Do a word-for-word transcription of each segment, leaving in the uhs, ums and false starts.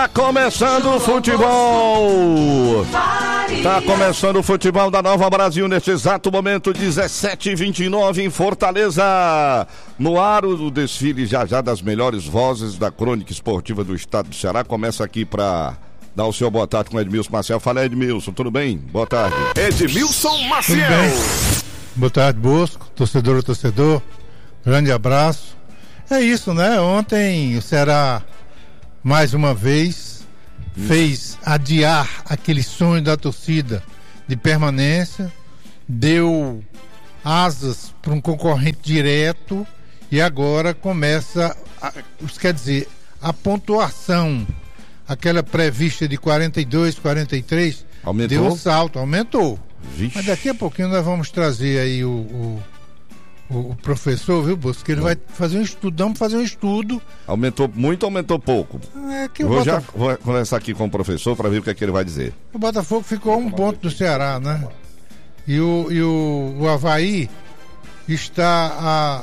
Tá começando o futebol. Tá começando o futebol da Nova Brasil neste exato momento, dezessete e vinte e nove em Fortaleza. No ar o desfile já já das melhores vozes da crônica esportiva do estado do Ceará. Começa aqui para dar o seu boa tarde com Edmilson Maciel. Fala, Edmilson, tudo bem? Boa tarde. Edmilson Maciel. Boa tarde, Bosco, torcedor, torcedor. Grande abraço. É isso, né? Ontem o Ceará, mais uma vez, isso. fez adiar aquele sonho da torcida de permanência, deu asas para um concorrente direto e agora começa, a, quer dizer, a pontuação, aquela prevista de quarenta e dois, quarenta e três, aumentou? Deu um salto, aumentou. Vixe. Mas daqui a pouquinho nós vamos trazer aí o, o, o, o professor, viu, Bosco? Que ele vai fazer um estudo, vamos fazer um estudo. Aumentou muito ou aumentou pouco? É que o vou Botaf... já vou conversar aqui com o professor para ver o que é que ele vai dizer. O Botafogo ficou a um ponto do Ceará, né? E o, e o, o Avaí está a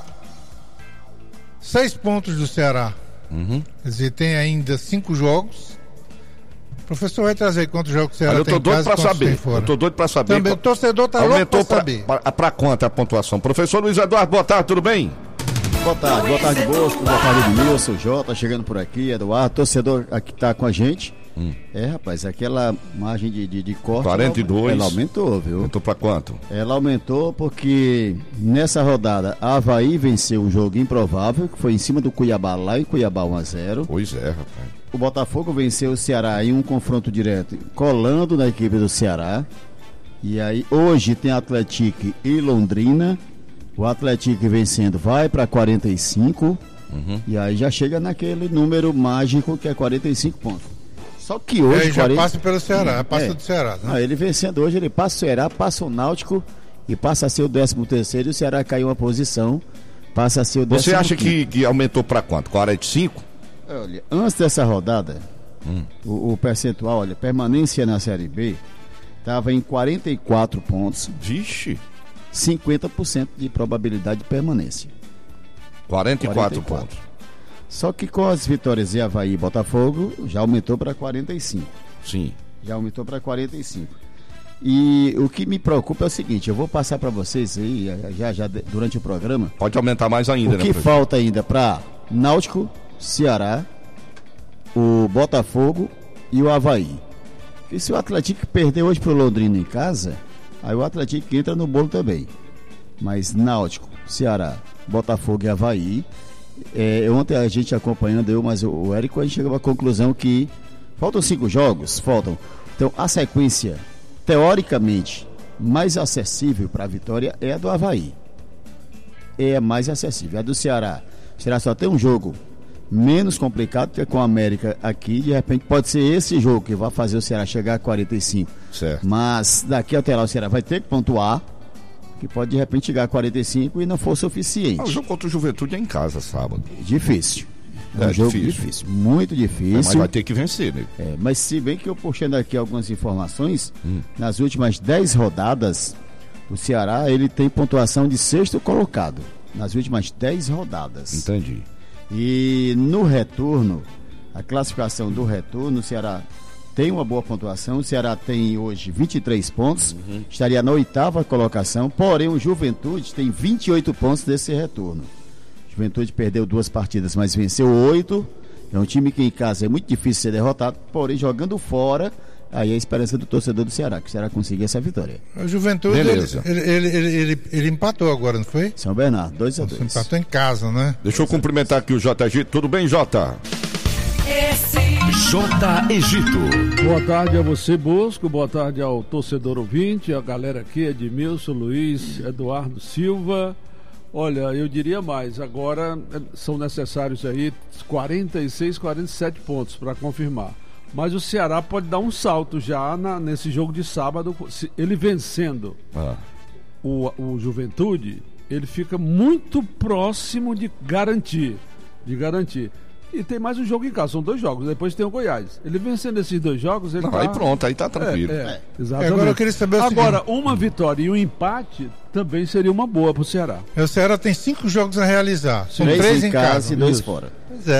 seis pontos do Ceará. Uhum. Quer dizer, tem ainda cinco jogos. O professor vai trazer quantos jogos o Ceará eu tem tô doido em casa, pra saber. Eu tô doido pra saber. Também, o torcedor tá louco pra saber. Pra, pra quanto a pontuação? Professor Luiz Eduardo, boa tarde, tudo bem? Boa tarde, boa tarde, Bosco, boa tarde, Edmilson, Jota, chegando por aqui, Eduardo, torcedor aqui tá com a gente. Hum. É, rapaz, aquela margem de, de, de corte. quarenta e dois. Ela aumentou, viu? Aumentou pra quanto? Ela aumentou porque nessa rodada a Avaí venceu um jogo improvável, que foi em cima do Cuiabá, lá em Cuiabá um a zero. Pois é, rapaz. O Botafogo venceu o Ceará em um confronto direto, colando na equipe do Ceará. E aí hoje tem Atlético e Londrina. O Atlético vencendo vai para quarenta e cinco. Uhum. E aí já chega naquele número mágico que é quarenta e cinco pontos. Só que hoje... Ele já quarenta... passa pelo Ceará, passa é. do Ceará, né? Ah, ele vencendo hoje, ele passa o Ceará, passa o Náutico e passa a ser o décimo terceiro. E o Ceará caiu uma posição, passa a ser o décimo quinto. Você acha que, que aumentou para quanto? quarenta e cinco? Olha, antes dessa rodada, hum. o, o percentual, olha, permanência na Série B estava em quarenta e quatro pontos. Vixe! cinquenta por cento de probabilidade de permanência. quarenta e quatro, quarenta e quatro pontos. Só que com as vitórias de Avaí e Botafogo, já aumentou para quarenta e cinco. Sim. Já aumentou para quarenta e cinco. E o que me preocupa é o seguinte, eu vou passar para vocês aí, já, já durante o programa. Pode aumentar mais ainda, o né? O que falta ainda para Náutico, Ceará, o Botafogo e o Avaí. E se o Atlético perder hoje pro Londrina em casa, aí o Atlético entra no bolo também. Mas Náutico, Ceará, Botafogo e Avaí, é, ontem a gente acompanhando eu, mas o, o Érico, a gente chegou à conclusão que faltam cinco jogos, faltam. Então a sequência, teoricamente, mais acessível para a vitória é a do Avaí. É a mais acessível. A do Ceará, o Ceará só tem um jogo menos complicado, que é com a América aqui, de repente pode ser esse jogo que vai fazer o Ceará chegar a quarenta e cinco. Certo. Mas daqui até lá o Ceará vai ter que pontuar, que pode de repente chegar a quarenta e cinco e não for suficiente. Ah, o jogo contra o Juventude é em casa sábado. Difícil. É um é jogo difícil. difícil, muito difícil. É, mas vai ter que vencer, né? É, mas se bem que eu puxando aqui algumas informações, hum. nas últimas dez rodadas, o Ceará ele tem pontuação de sexto colocado. Nas últimas dez rodadas. Entendi. E no retorno, a classificação do retorno, o Ceará tem uma boa pontuação. O Ceará tem hoje vinte e três pontos, uhum. estaria na oitava colocação, porém o Juventude tem vinte e oito pontos desse retorno. Juventude perdeu duas partidas, mas venceu oito. É um time que em casa é muito difícil ser derrotado, porém jogando fora, aí é a esperança do torcedor do Ceará, que o Ceará conseguir essa vitória. O Juventude, ele, ele, ele, ele, ele, ele empatou agora, não foi? São Bernardo, dois a dois. Empatou em casa, né? Deixa eu cumprimentar aqui o J. Egito. Tudo bem, Jota? J. Egito. Boa tarde a você, Bosco. Boa tarde ao torcedor ouvinte, a galera aqui, Edmilson, Luiz, Eduardo Silva. Olha, eu diria mais, agora são necessários aí quarenta e seis, quarenta e sete pontos para confirmar. Mas o Ceará pode dar um salto já na, nesse jogo de sábado, se ele vencendo ah. o, o Juventude, ele fica muito próximo de garantir, de garantir. E tem mais um jogo em casa, são dois jogos, depois tem o Goiás. Ele vencendo esses dois jogos, ele Não, tá... Aí pronto, aí tá tranquilo. É, é, é. exatamente. Agora eu queria saber o Agora, seguinte. uma vitória e um empate também seria uma boa pro Ceará. O Ceará tem cinco jogos a realizar, são três, três em em casa, casa e dois Isso. fora. Pois é.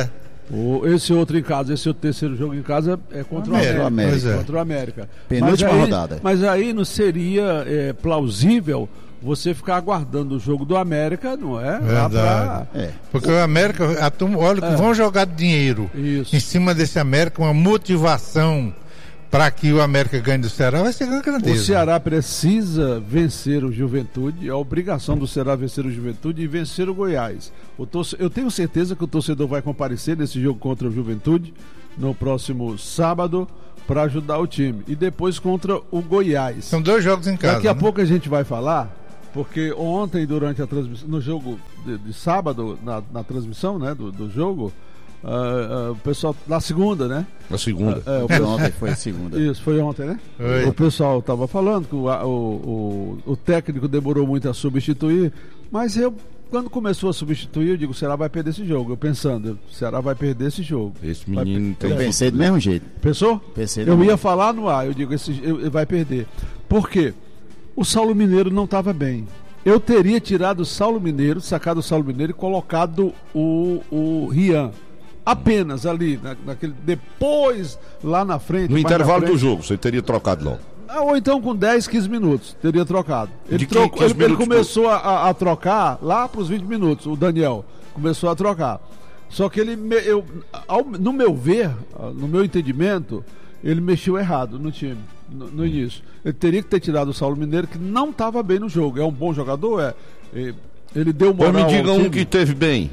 O, esse outro em casa, esse outro terceiro jogo em casa é contra o América. América. É. Contra o América. Penúltima mas aí, rodada. Mas aí não seria é, plausível você ficar aguardando o jogo do América, não é? Lá Verdade. pra- É. Porque o América, a turma, olha que É. vão jogar dinheiro Isso. em cima desse América, uma motivação para que o América ganhe do Ceará, vai ser uma O grandeza. Ceará precisa vencer o Juventude, é a obrigação do Ceará vencer o Juventude e vencer o Goiás. O torce... Eu tenho certeza que o torcedor vai comparecer nesse jogo contra o Juventude no próximo sábado para ajudar o time. E depois contra o Goiás. São dois jogos em casa. Daqui a né? pouco a gente vai falar, porque ontem, durante a transmissão, no jogo de, de sábado, na, na transmissão né, do, do jogo, ah, ah, o pessoal, na segunda, né? Na segunda. É, o Foi pessoal- ontem, foi a segunda. Isso, foi ontem, né? Foi. O pessoal estava falando que o, a- o, o, o técnico demorou muito a substituir, mas eu, quando começou a substituir, eu digo, o Ceará vai perder esse jogo. Eu pensando, o Ceará vai perder esse jogo. Esse menino tem. Eu pensei do mesmo jeito. Pensou? Pensei Eu do ia mesmo. falar no ar, eu digo, esse, eu, ele vai perder. Por quê? O Saulo Mineiro não estava bem. Eu teria tirado o Saulo Mineiro, sacado o Saulo Mineiro e colocado o, o Rian. Apenas ali, na, naquele, depois, lá na frente. No mais intervalo na do frente. jogo, você teria trocado não. Ah, ou então com dez, quinze minutos, teria trocado. Ele, De trocou, quinze ele, ele minutos começou a, a- a trocar lá para os vinte minutos, o Daniel começou a trocar. Só que ele, me- eu, ao- no meu ver, ah, no meu entendimento, ele mexeu errado no time, no, no início. Ele teria que ter tirado o Saulo Mineiro, que não estava bem no jogo. É um bom jogador, é. é, ele deu Pois moral me diga ao um time. que teve bem.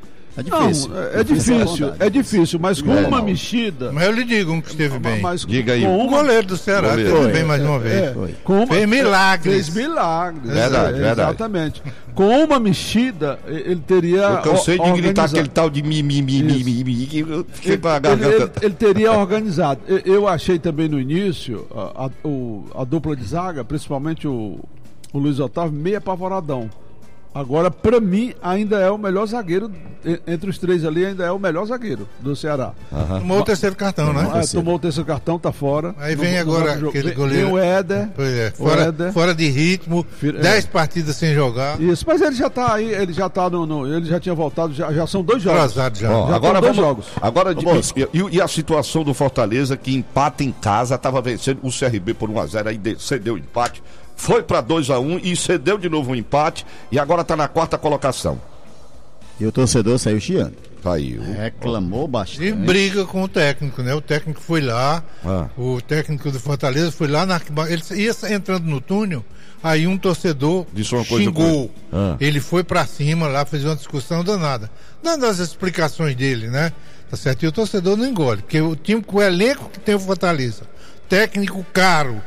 É Não, difícil. é, é difícil, é difícil, mas com É, uma não. mexida. Mas eu lhe digo um que esteve bem. Mas Diga aí. com O uma- goleiro do Ceará Goleiro. esteve Foi. bem mais uma vez. É, Foi. com uma- Fez milagres. Fez milagres. Verdade, É, verdade. Exatamente. Com uma mexida, e- ele teria. Eu cansei o- de gritar organizado. aquele tal de mi, mi, mi, mi, Isso. mi, mi, que eu fiquei Ele, com a ele- garganta. ele- ele teria organizado. Eu, eu achei também no início a, a- o- a dupla de zaga, principalmente o, o Luiz Otávio, meio apavoradão. Agora, pra mim, ainda é o melhor zagueiro, e- entre os três ali, ainda é o melhor zagueiro do Ceará. Tomou o terceiro cartão, né? Ah, tomou o terceiro cartão, tá fora. Aí No- vem no agora próximo jogo. aquele Vem- goleiro. Vem o Éder. Pois é, O fora, Éder. fora de ritmo, Fir- é. dez partidas sem jogar. Isso, mas ele já tá aí, ele já tá no. no- ele já tinha voltado, já, já são dois jogos. Atrasado já. Ó, Já agora tem dois vamos, jogos. agora de- Vamos. e, e- e a situação do Fortaleza que empata em casa, estava vencendo o C R B por um a zero, aí de- cedeu o empate, foi para dois a um e cedeu de novo o empate e agora está na quarta colocação. E o torcedor saiu chiando. Saiu. Reclamou E bastante. briga com o técnico, né? O técnico foi lá, Ah. o técnico do Fortaleza foi lá na arquibancada, ele ia entrando no túnel, aí um torcedor Disse uma coisa xingou. com- Ah. Ele foi pra cima lá, fez uma discussão danada. Dando as explicações dele, né? Tá certo? E o torcedor não engole, porque o time com o elenco que tem o Fortaleza, técnico caro,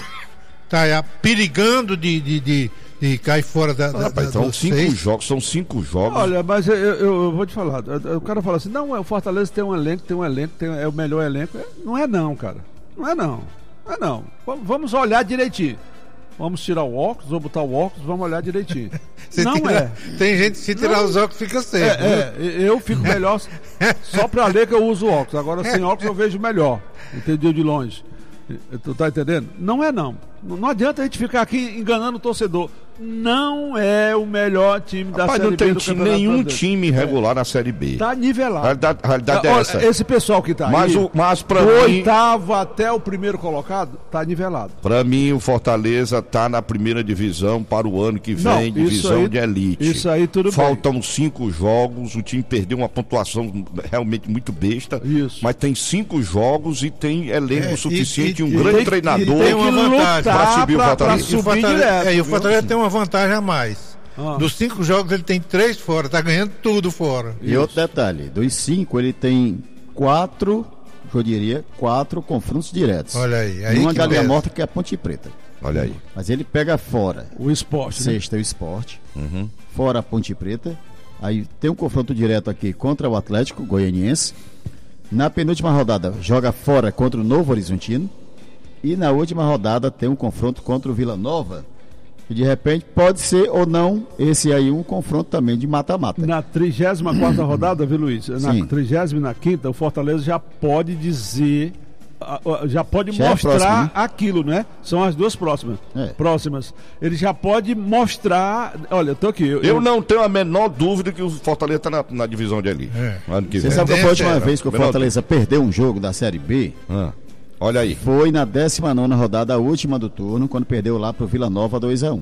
tá aí, perigando de, de, de, de cair fora da, da, Rapaz, da são dos cinco seis. jogos, são cinco jogos. Olha, mas eu, eu- eu vou te falar, o cara fala assim, não, o Fortaleza tem um elenco, tem um elenco, tem, é o melhor elenco. É, Não é não, cara. Não é não. Não é não. Vamos- Vamos olhar direitinho. Vamos tirar o óculos, vamos botar o óculos, vamos olhar direitinho. Você não tira- é. Tem gente que se tirar Não. os óculos fica cego. É, é, eu fico melhor só pra ler que eu uso óculos. Agora sem óculos eu vejo melhor. Entendeu? De longe. Tu tá entendendo? Não é não. Não adianta a gente ficar aqui enganando o torcedor. Não é o melhor time da Rapaz, Série não tem B do time- Campeonato nenhum Brasileiro. time regular na Série B. Tá nivelado. A realidade, a realidade é Olha, essa. esse pessoal que tá Mas, aí, o, mas pra, do mim, oitavo até o primeiro colocado, tá nivelado. pra mim, o Fortaleza tá na primeira divisão para o ano que vem, Não, isso divisão aí- de elite. isso aí tudo bem. Faltam cinco jogos, o time perdeu uma pontuação realmente muito besta. Isso. Mas tem cinco jogos e tem elenco É, suficiente, e- um e- grande tem- treinador. e tem uma que vantagem lutar pra subir o pra, Fortaleza. E o subir Fortaleza, direto. é, e o viu? Fortaleza tem uma vantagem a mais. Ah. Dos cinco jogos ele tem três fora, tá ganhando tudo fora. E outro detalhe, dos cinco ele tem quatro, eu diria, quatro confrontos diretos. Olha aí, aí Uma que galinha pesa. morta que é a Ponte Preta. Olha aí. Mas ele pega fora. O esporte, né? Sexta é o esporte, Uhum. fora a Ponte Preta. Aí tem um confronto direto aqui contra o Atlético Goianiense. Na penúltima rodada joga fora contra o Novo Horizontino. E na última rodada tem um confronto contra o Vila Nova. E de repente pode ser ou não esse aí um confronto também de mata-mata. Na trigésima quarta rodada, viu, Luiz? Na Sim. trigésima e na quinta, o Fortaleza já pode dizer já pode já mostrar é próximo, né? aquilo, né? São as duas próximas. É. Próximas. Ele já pode mostrar. Olha, eu tô aqui. Eu, Eu eu... não tenho a menor dúvida que o Fortaleza está na, na divisão de ali. É. Ano que Você vem. sabe qual foi a última Era. vez que o Menor Fortaleza perdeu um jogo da Série B? Ah, olha aí. Foi na décima nona rodada, a última do turno, quando perdeu lá pro Vila Nova dois a um.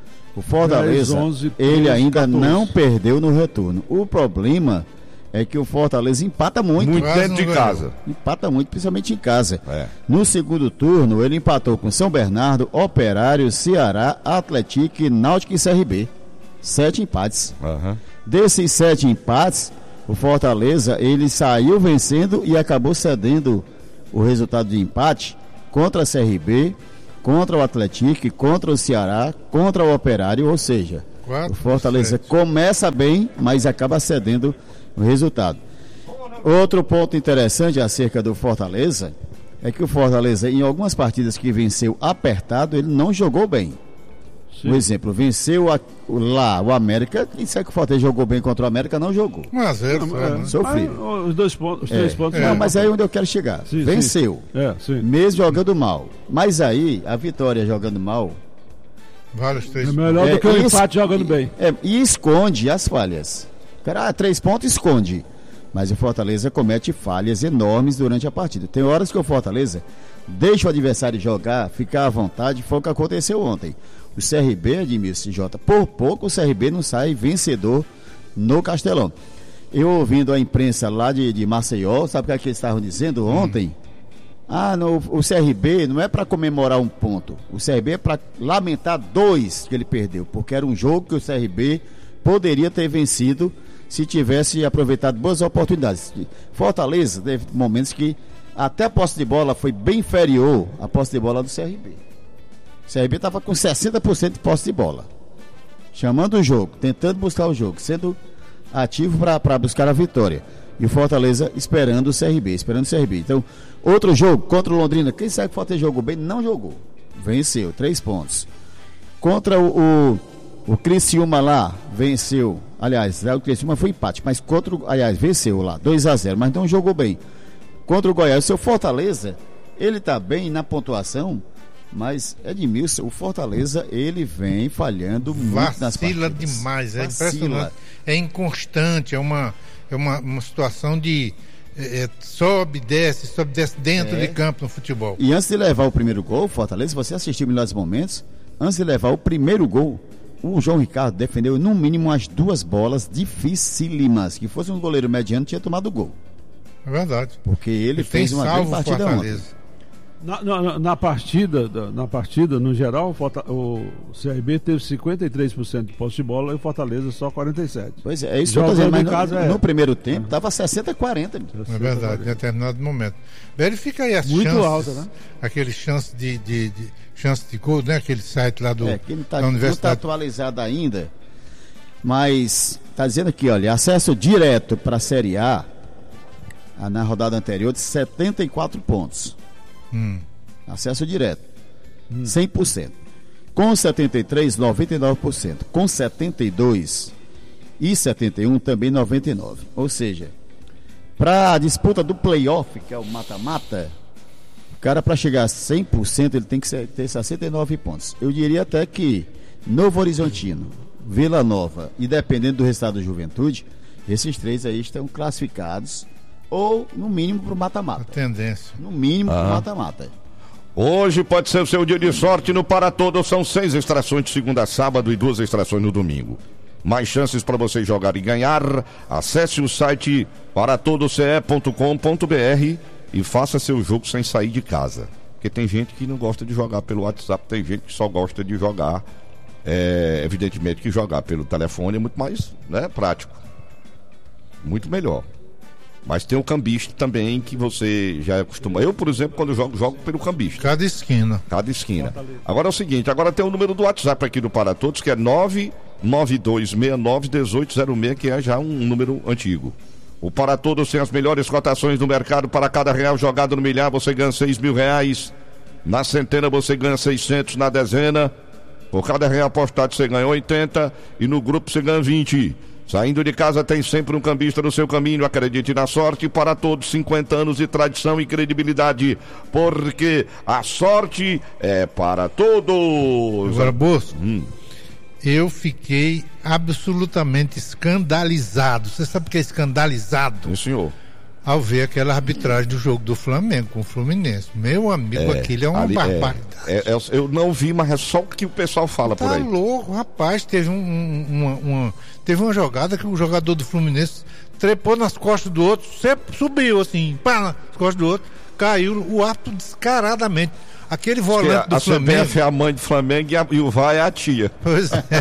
O Fortaleza, dez, onze, ele doze, ainda quatorze. não perdeu no retorno. O problema é que o Fortaleza empata muito. Muito Quase dentro de não casa. Empata muito, principalmente em casa. É. No segundo turno, ele empatou com São Bernardo, Operário, Ceará, Atlético, Náutico e C R B. Sete empates. Aham. Desses sete empates, o Fortaleza, ele saiu vencendo e acabou cedendo o resultado de empate contra a C R B, contra o Atlético, contra o Ceará, contra o Operário, ou seja, Quatro, o Fortaleza sete. começa bem, mas acaba cedendo o resultado. Outro ponto interessante acerca do Fortaleza é que o Fortaleza, em algumas partidas que venceu apertado, ele não jogou bem. Sim. Por exemplo, venceu a- lá o América, quem sabe que o Fortaleza jogou bem contra o América, não jogou. um a zero só, É. né? Sofrido. Ah, os dois pontos, os É. três pontos. Não, mas aí é onde eu quero chegar. Sim, Venceu, sim. É, sim. mesmo jogando mal. Mas aí, a vitória jogando mal, Vale os três É melhor É, do que o isso- empate jogando bem. é, e esconde as falhas. Cara, ah, três pontos esconde. Mas o Fortaleza comete falhas enormes durante a partida. Tem horas que o Fortaleza deixa o adversário jogar, ficar à vontade. Foi o que aconteceu ontem. O C R B, Edmilson J, por pouco o C R B não sai vencedor no Castelão. Eu ouvindo a imprensa lá de, de Maceió, sabe o que, é que eles estavam dizendo ontem? Ah, no, o C R B não é para comemorar um ponto. O C R B é para lamentar dois que ele perdeu, porque era um jogo que o C R B poderia ter vencido se tivesse aproveitado boas oportunidades. Fortaleza teve momentos que até a posse de bola foi bem inferior à posse de bola do C R B. O C R B estava com sessenta por cento de posse de bola, chamando o jogo, tentando buscar o jogo, sendo ativo para buscar a vitória. E o Fortaleza esperando o C R B, esperando o C R B. Então, outro jogo contra o Londrina, quem sabe que o Fortaleza jogou bem? Não jogou. Venceu, três pontos. Contra o, o, o Criciúma lá, venceu. Aliás, o Criciúma foi empate, mas contra o, aliás, venceu lá, dois a zero, mas não jogou bem. Contra o Goiás, o seu Fortaleza, ele está bem na pontuação, mas, Edmilson, o Fortaleza, ele vem falhando muito nas partidas. Vacila demais, é Vacila. impressionante. É inconstante, é uma, é uma, uma situação de é, é, sobe, desce, sobe, desce dentro É. de campo no futebol. E antes de levar o primeiro gol, Fortaleza, você assistiu Melhores Momentos, antes de levar o primeiro gol, o João Ricardo defendeu no mínimo umas duas bolas dificílimas, que fosse um goleiro mediano tinha tomado o gol, É verdade. porque ele, Ele tem fez uma grande salvo o partida ontem. Fortaleza. Na, na, na partida, da- na partida, no geral, o Forta- o C R B teve cinquenta e três por cento de posse de bola e o Fortaleza só quarenta e sete por cento. Pois é, é isso que eu tô Jogando dizendo, mas em no, casa, é. no primeiro tempo tava sessenta a quarenta. É verdade, em determinado momento. Verifica aí as Muito chances, alta, né? aquele chance de, de, de chance de gol, né? Aquele site lá do, É, que não está da tá Universidade. atualizado ainda, mas está dizendo aqui, olha, acesso direto para a Série A, ah, na rodada anterior, de setenta e quatro pontos. Hum. Acesso direto, cem por cento. Com setenta e três, noventa e nove por cento. Com setenta e dois e setenta e um, também noventa e nove por cento. Ou seja, para a disputa do playoff, que é o mata-mata, o cara, para chegar a cem por cento, ele tem que ser- ter sessenta e nove pontos. Eu diria até que Novo Horizontino, Vila Nova e dependendo do resultado do Juventude, esses três aí estão classificados ou no mínimo para o A mata-mata. tendência. No mínimo para o mata-mata. Hoje pode ser o seu dia de sorte no Para Todos. São seis extrações de segunda a sábado e duas extrações no domingo. Mais chances para você jogar e ganhar. Acesse o site para todos c e ponto com ponto b r e faça seu jogo sem sair de casa. Porque tem gente que não gosta de jogar pelo WhatsApp, tem gente que só gosta de jogar. É, evidentemente que jogar pelo telefone é muito mais, né, prático. Muito melhor. Mas tem o cambista também que você já acostuma. Eu, por exemplo, quando eu jogo, jogo pelo cambista. Cada esquina. Cada esquina. Agora é o seguinte, agora tem o número do WhatsApp aqui do Para Todos, que é nove nove dois seis nove um oito zero seis, que é já um número antigo. O Para Todos tem as melhores cotações do mercado. Para cada real jogado no milhar, você ganha seis mil reais. Na centena, você ganha seiscentos. Na dezena, por cada real apostado, você ganha oitenta. E no grupo, você ganha vinte. Saindo de casa tem sempre um cambista no seu caminho, acredite na sorte. Para todos, cinquenta anos de tradição e credibilidade, porque a sorte é para todos. Agora, Bosco, Hum. eu fiquei absolutamente escandalizado. Você sabe o que é escandalizado? Sim, senhor. Ao ver aquela arbitragem do jogo do Flamengo com o Fluminense. Meu amigo, aquilo é uma ali, barbaridade. É, é, eu não vi, mas é só o que o pessoal fala Tá por aí. louco, rapaz. Teve, um, um, uma, uma, teve uma jogada que o jogador do Fluminense trepou nas costas do outro, sempre subiu assim, pá, nas costas do outro, caiu o árbitro descaradamente. Aquele volante do a Flamengo. C B F é a mãe do Flamengo e, a, e o V A R é a tia. Pois é.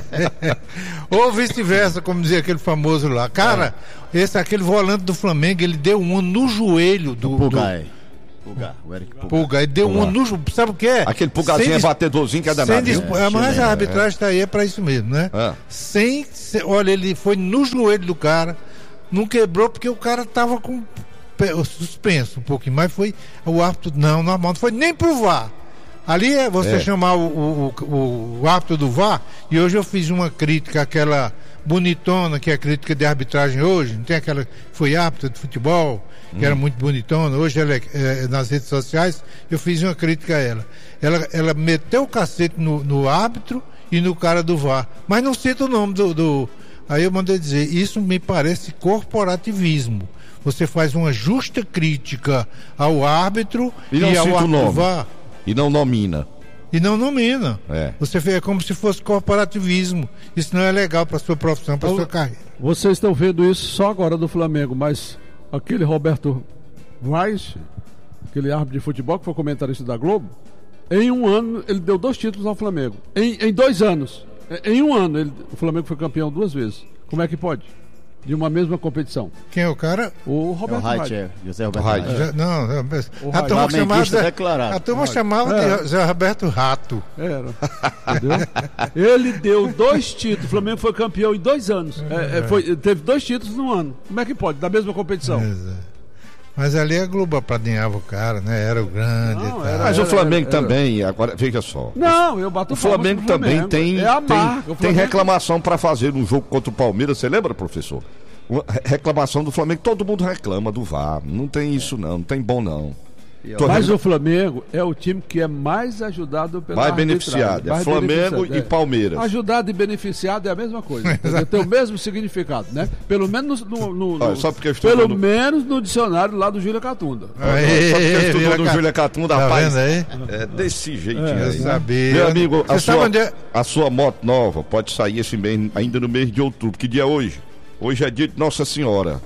Ou vice-versa, como dizia aquele famoso lá. Cara, é. esse aquele volante do Flamengo, ele deu um no joelho do. Pulgar. Pulgar, o Eric Pulgar. Pulgar, ele deu Pulgar. um no joelho. Sabe o que é? Aquele pulgarzinho é batedorzinho que é danado. Disp... É, mas a arbitragem está aí é para isso mesmo, né? É. Sem. Se... Olha, ele foi no joelho do cara, não quebrou porque o cara tava com suspenso um pouquinho, mas foi o árbitro. Não, normal, não foi nem pro V A R. Ali é você é. chamar o, o, o, o árbitro do V A R, e hoje eu fiz uma crítica, aquela bonitona que é a crítica de arbitragem hoje, não tem aquela que foi árbitra de futebol, que hum. era muito bonitona, hoje ela é, é, nas redes sociais, eu fiz uma crítica a ela. Ela, ela meteu o cacete no, no árbitro e no cara do V A R, mas não cita o nome do, do... Aí eu mandei dizer, isso me parece corporativismo. Você faz uma justa crítica ao árbitro e, e ao árbitro do V A R. E não nomina. E não nomina. É. Você vê, é como se fosse corporativismo. Isso não é legal para sua profissão, para sua carreira. Vocês estão vendo isso só agora do Flamengo, mas aquele Roberto Weiss, aquele árbitro de futebol que foi comentarista da Globo, em um ano ele deu dois títulos ao Flamengo. Em, em dois anos. Em um ano ele, o Flamengo foi campeão duas vezes. Como é que pode? De uma mesma competição. Quem é o cara? O Roberto é o Reit, é. José Roberto Reit. É. Não, não, o a turma chamava, declarado. a turma chamava é. de José Roberto Rato. Era. Entendeu? Ele deu dois títulos. O Flamengo foi campeão em dois anos. É, é, foi, teve dois títulos no ano. Como é que pode? Da mesma competição. Exato. Mas ali a Globo apadrinhava o cara, né? Era o grande. Não, era, mas era, o Flamengo era, era, também, agora veja só. Não, eu bato o Flamengo também Flamengo. tem, é a tem, marca, tem Flamengo... reclamação para fazer um jogo contra o Palmeiras. Você lembra, professor? Uma reclamação do Flamengo, todo mundo reclama do V A R. Não tem isso não, não tem bom não. Mas re... o Flamengo é o time que é mais ajudado pela mais beneficiado, é Flamengo e é. Palmeiras. Ajudado e beneficiado é a mesma coisa. Tem o mesmo significado, né? Pelo menos no, no, no, Olha, só porque eu estou pelo no... menos no dicionário lá do Júlia Catunda. Aê, só porque eu estudou do Júlia Catunda, tá rapaz. Aí? É desse jeitinho é, aí. Sabia. Meu amigo, a sua, é? a sua moto nova pode sair esse mês, ainda no mês de outubro. Que dia é hoje? Hoje é dia de Nossa Senhora.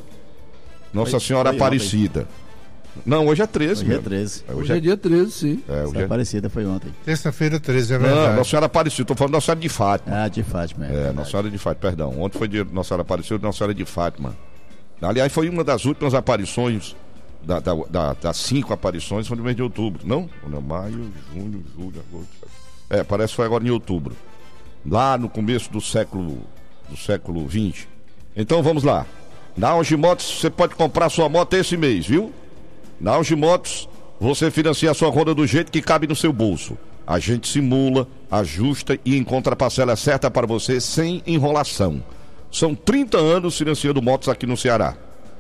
Nossa foi, Senhora foi Aparecida. Ontem. Não, hoje é treze. Hoje é treze. Hoje, hoje é dia treze, sim. É, hoje é... Aparecida foi ontem. Terça-feira treze, é verdade. Não, Nossa Senhora Aparecida, estou falando Nossa Senhora de Fátima. Ah, de Fátima. É, é Nossa Senhora de Fátima, perdão. Ontem foi dia Nossa Senhora Aparecida e Nossa Senhora de Fátima. Aliás, foi uma das últimas aparições, da, da, da, das cinco aparições, foi no mês de outubro. Não? Maio, junho, julho, agosto. É, parece que foi agora em outubro. Lá no começo do século, do século vinte. Então vamos lá. Na Auge Motos você pode comprar sua moto esse mês, viu? Na Auge Motos você financia a sua Honda do jeito que cabe no seu bolso. A gente simula, ajusta e encontra a parcela certa para você sem enrolação. São trinta anos financiando motos aqui no Ceará.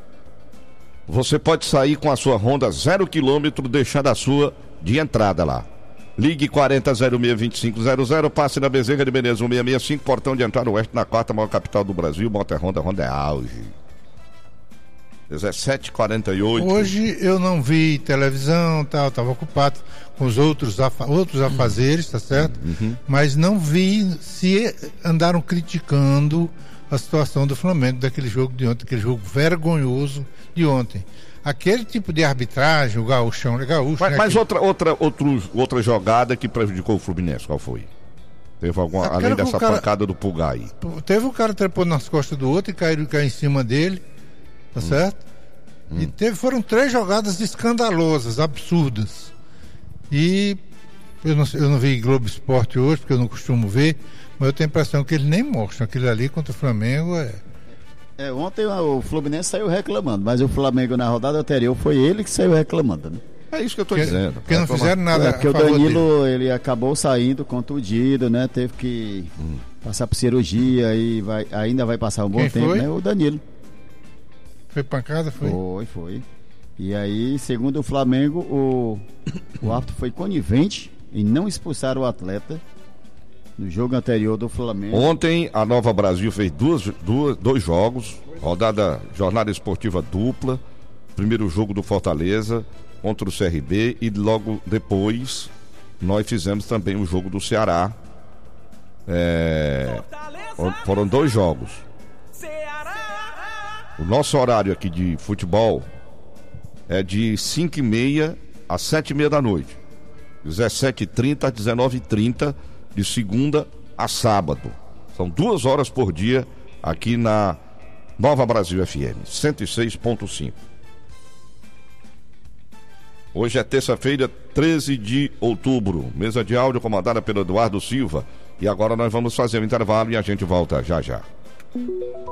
Você pode sair com a sua Honda zero quilômetro, deixando a sua de entrada lá. Ligue quarenta zero seis vinte e cinco zero zero, passe na Bezerra de Menezes cento e sessenta e cinco, portão de entrada oeste, na quarta maior capital do Brasil. Moto é Honda, Honda é Auge. dezessete e quarenta e oito. Hoje eu não vi televisão, tal, estava ocupado com os outros, afa- outros afazeres, tá certo? Uhum. Mas não vi se andaram criticando a situação do Flamengo daquele jogo de ontem, aquele jogo vergonhoso de ontem. Aquele tipo de arbitragem, o gauchão, é gaúcho. Mas, né, mas que... outra, outra, outro, outra jogada que prejudicou o Fluminense, qual foi? Teve alguma, Aquela além dessa cara... pancada do Pulgar aí? Teve um cara que trepou nas costas do outro e caiu, caiu em cima dele, tá hum. certo? Hum. E teve, foram três jogadas escandalosas, absurdas. E eu não, eu não vi Globo Esporte hoje, porque eu não costumo ver, mas eu tenho a impressão que eles nem mostram aquilo ali contra o Flamengo. É... É, ontem o Fluminense saiu reclamando, mas o Flamengo na rodada anterior foi ele que saiu reclamando, né? É isso que eu tô Porque, dizendo. porque não É, fizeram nada. É, porque a o favor Danilo, dele. ele acabou saindo contundido, né? Teve que Hum. passar por cirurgia e vai, ainda vai passar um bom Quem tempo, foi? né? O Danilo. Foi pancada, foi? Foi, foi. E aí, segundo o Flamengo, o, o árbitro foi conivente em não expulsar o atleta no jogo anterior do Flamengo. Ontem a Nova Brasil fez duas, duas, dois jogos, rodada jornada esportiva dupla, primeiro jogo do Fortaleza contra o C R B e logo depois nós fizemos também o jogo do Ceará. É, foram dois jogos. O nosso horário aqui de futebol é de cinco e meia às sete e meia da noite, dezessete e trinta às dezenove e trinta, de segunda a sábado. São duas horas por dia aqui na Nova Brasil F M cento e seis ponto cinco. Hoje é terça-feira, treze de outubro. Mesa de áudio comandada pelo Eduardo Silva. E agora nós vamos fazer o intervalo e a gente volta já já.